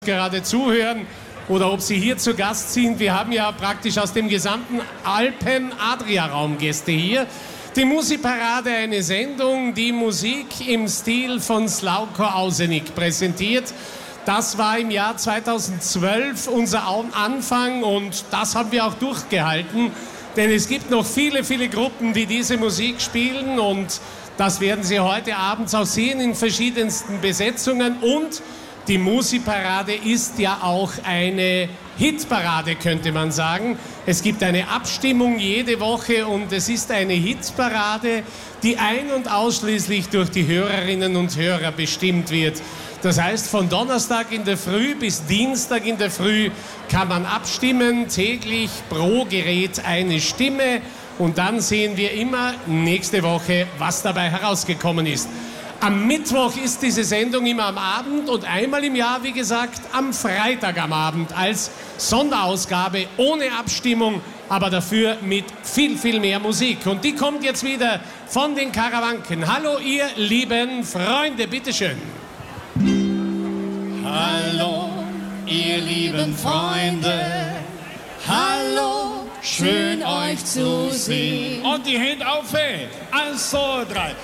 gerade zuhören oder ob Sie hier zu Gast sind. Wir haben ja praktisch aus dem gesamten Alpen-Adria-Raum Gäste hier. Die Musikparade, eine Sendung, die Musik im Stil von Slavko Ausenik präsentiert. Das war im Jahr 2012 unser Anfang und das haben wir auch durchgehalten. Denn es gibt noch viele, viele Gruppen, die diese Musik spielen und das werden Sie heute Abend auch sehen in verschiedensten Besetzungen. Und die Musikparade ist ja auch eine Hitparade, könnte man sagen. Es gibt eine Abstimmung jede Woche und es ist eine Hitparade, die ein- und ausschließlich durch die Hörerinnen und Hörer bestimmt wird. Das heißt, von Donnerstag in der Früh bis Dienstag in der Früh kann man abstimmen, täglich pro Gerät eine Stimme. Und dann sehen wir immer nächste Woche, was dabei herausgekommen ist. Am Mittwoch ist diese Sendung immer am Abend und einmal im Jahr, wie gesagt, am Freitag am Abend als Sonderausgabe ohne Abstimmung, aber dafür mit viel, viel mehr Musik. Und die kommt jetzt wieder von den Karawanken. Hallo, ihr lieben Freunde, bitteschön. Hallo, ihr lieben Freunde. Hallo, schön euch zu sehen. Und die Hände auf. 1, 2, 3.